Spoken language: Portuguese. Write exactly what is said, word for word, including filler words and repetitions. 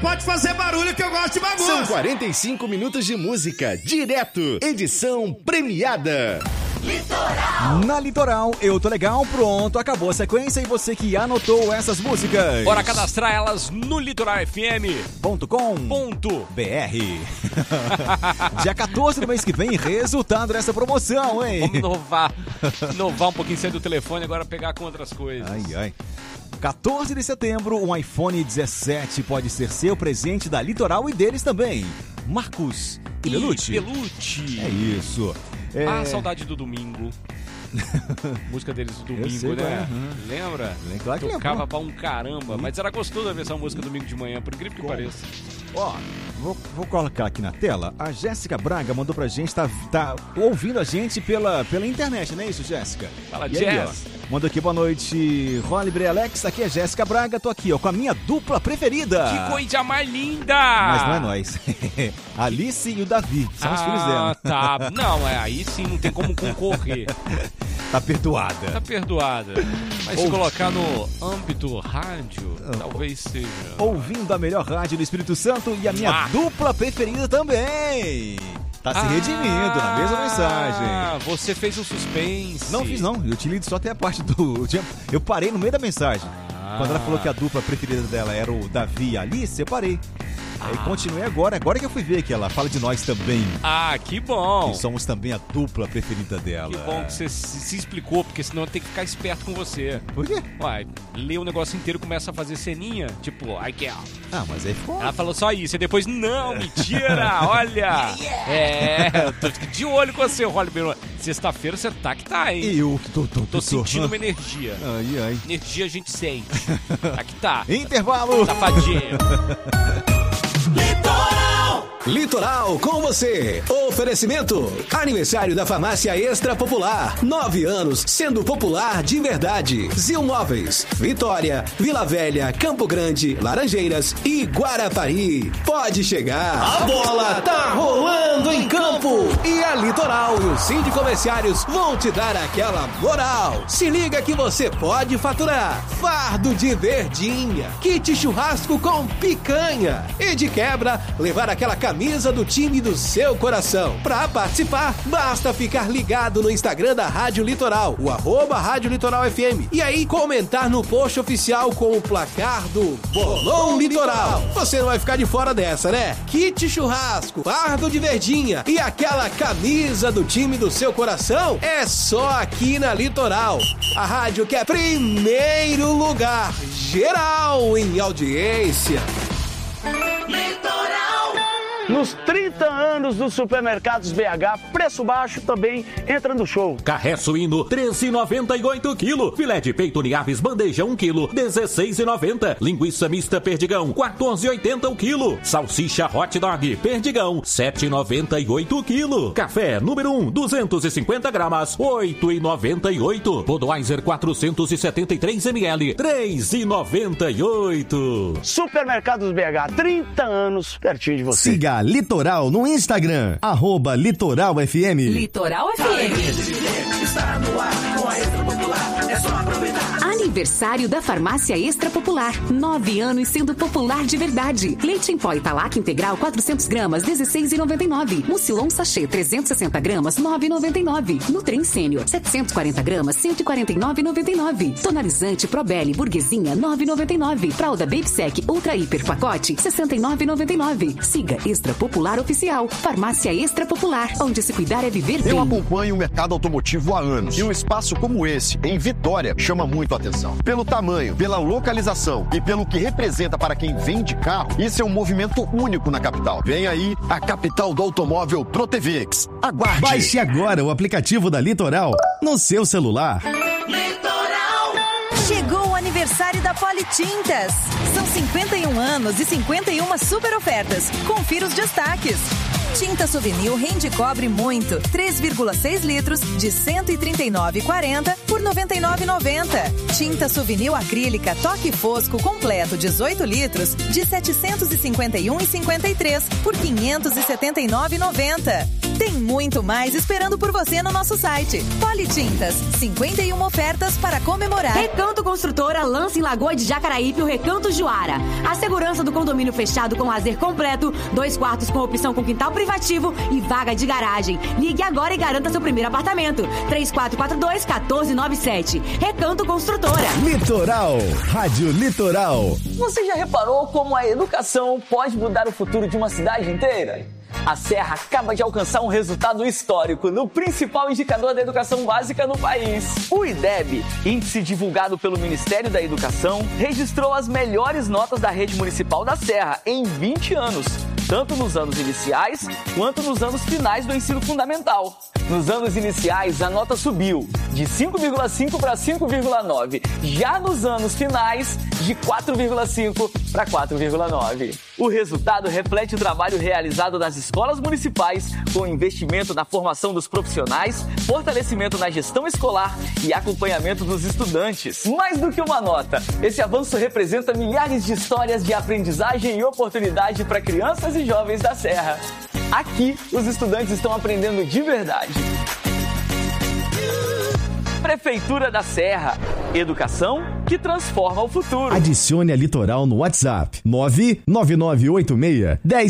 pode fazer barulho que eu gosto de bagunça. São quarenta e cinco minutos de música, direto, edição premiada. Litoral. Na Litoral, eu tô legal, pronto, acabou a sequência e você que anotou essas músicas. Bora cadastrar elas no litoral f m ponto com ponto b r. Dia quatorze do mês que vem, resultado dessa promoção, hein? Vamos inovar, inovar um pouquinho, sair do telefone, agora pegar com outras coisas. Ai, ai. quatorze de setembro, um iPhone dezessete pode ser seu presente da Litoral e deles também. Marcos e Belucci. Belucci. É isso. É... Ah, saudade do domingo. Música deles do domingo, sei, né? Uhum. Lembra? Claro que Tocava lembro. pra um caramba. Mas era gostoso ver essa música domingo de manhã, por incrível que Como? pareça. Ó, vou, vou colocar aqui na tela. A Jéssica Braga mandou pra gente, tá, tá ouvindo a gente pela, pela internet, não é isso, Jéssica? Fala, E aí, Jess. ó, mandou aqui, boa noite, Rolibre e Alex, aqui é Jéssica Braga, tô aqui, ó, com a minha dupla preferida. Que coisa mais linda! Mas não é nós. Alice e o Davi, são ah, os filhos dela. Tá, não, é, aí sim não tem como concorrer. Tá perdoada. Tá perdoada. Mas se colocar no âmbito rádio, talvez seja. Ouvindo a melhor rádio do Espírito Santo e a minha Ah. dupla preferida também. Tá se Ah, redimindo na mesma mensagem. Ah, você fez um suspense. Não fiz não, eu te li só até a parte do... Eu, tinha- eu parei no meio da mensagem. Ah. Quando ela falou que a dupla preferida dela era o Davi e a Alice, eu parei. Aí Ah. continuei agora, agora que eu fui ver que ela fala de nós também. Ah, que bom. Que somos também a dupla preferida dela. Que bom que você se, se explicou, porque senão eu tenho que ficar esperto com você. Por quê? Uai, lê o negócio inteiro e começa a fazer ceninha, tipo, I girl. Ah, mas aí ficou... Ela falou só isso, e depois, não, mentira, olha. É, eu tô de olho com você, Rolly Beirão. Sexta-feira você tá que tá, hein? Eu que tô... tô, Tô tô sentindo uma energia. Ai, ai. Energia a gente sente. Tá que tá. Intervalo! Safadinho. Litoral com você. Oferecimento. Aniversário da Farmácia Extra Popular. Nove anos sendo popular de verdade. Zil Móveis. Vitória, Vila Velha, Campo Grande, Laranjeiras e Guarapari. Pode chegar. A bola tá rolando em campo. E a Litoral e o Cindy Comerciários vão te dar aquela moral. Se liga que você pode faturar. Fardo de verdinha. Kit churrasco com picanha. E de quebra, levar aquela camisa do time do seu coração. Pra participar, basta ficar ligado no Instagram da Rádio Litoral, o arroba Rádio Litoral F M. E aí, comentar no post oficial com o placar do Bolão Litoral. Você não vai ficar de fora dessa, né? Kit churrasco, fardo de verdinha e aquela camisa do time do seu coração é só aqui na Litoral. A rádio que é primeiro lugar geral em audiência. Nos trinta anos dos supermercados B H, preço baixo também entra no show. Carré suíno, treze reais e noventa e oito quilo. Filé de peito Niaves, bandeja um quilo, dezesseis reais e noventa centavos. Linguiça mista Perdigão, quatorze reais e oitenta centavos o quilo. Salsicha hot dog Perdigão, sete reais e noventa e oito centavos o quilo. Café número um, duzentos e cinquenta gramas, oito reais e noventa e oito centavos. Budweiser quatrocentos e setenta e três mililitros, três reais e noventa e oito centavos. Supermercados B H, trinta anos pertinho de você. Siga a Litoral no Instagram, arroba Litoral F M. Litoral F M. Aniversário da Farmácia Extra Popular. Nove anos sendo popular de verdade. Leite em pó Italac integral quatrocentas gramas, dezesseis reais e noventa e nove centavos. Mucilon sachê trezentos e sessenta gramas, nove reais e noventa e nove centavos. Nutren Sênior setecentos e quarenta gramas, cento e quarenta e nove reais e noventa e nove centavos. Tonalizante Probeli Burguesinha, nove reais e noventa e nove centavos. Fralda Baby Sec Ultra Hiper Pacote, sessenta e nove reais e noventa e nove centavos. Siga Extra Popular Oficial. Farmácia Extra Popular, onde se cuidar é viver bem. Eu acompanho o mercado automotivo há anos e um espaço como esse, em Vitória, chama muito a atenção. Pelo tamanho, pela localização e pelo que representa para quem vende carro, isso é um movimento único na capital. Vem aí a capital do automóvel ProTVX. Aguarde! Baixe agora o aplicativo da Litoral no seu celular. Chegou o aniversário da Politintas. São cinquenta e um anos e cinquenta e uma super ofertas. Confira os destaques. Tinta Souvenir rende cobre muito, três vírgula seis litros de cento e trinta e nove reais e quarenta centavos por noventa e nove reais e noventa centavos. Tinta Souvenir acrílica Toque Fosco completo dezoito litros de setecentos e cinquenta e um reais e cinquenta e três centavos por quinhentos e setenta e nove reais e noventa centavos. Tem muito mais esperando por você no nosso site. Politintas, cinquenta e uma ofertas para comemorar. Recanto Construtora lança em Lagoa de Jacaraípe o Recanto Juara. A segurança do condomínio fechado com lazer completo, dois quartos com opção com quintal privativo e vaga de garagem. Ligue agora e garanta seu primeiro apartamento. três quatro quatro dois, um quatro nove sete. Recanto Construtora. Litoral, Rádio Litoral. Você já reparou como a educação pode mudar o futuro de uma cidade inteira? A Serra acaba de alcançar um resultado histórico no principal indicador da educação básica no país. O I D E B, índice divulgado pelo Ministério da Educação, registrou as melhores notas da rede municipal da Serra em vinte anos, tanto nos anos iniciais quanto nos anos finais do ensino fundamental. Nos anos iniciais, a nota subiu de cinco vírgula cinco para cinco vírgula nove. Já nos anos finais, de quatro vírgula cinco para quatro vírgula nove. O resultado reflete o trabalho realizado nas escolas municipais, com investimento na formação dos profissionais, fortalecimento na gestão escolar e acompanhamento dos estudantes. Mais do que uma nota, esse avanço representa milhares de histórias de aprendizagem e oportunidade para crianças e jovens da Serra. Aqui, os estudantes estão aprendendo de verdade. Prefeitura da Serra. Educação que transforma o futuro. Adicione a Litoral no WhatsApp nove nove nove oito seis, um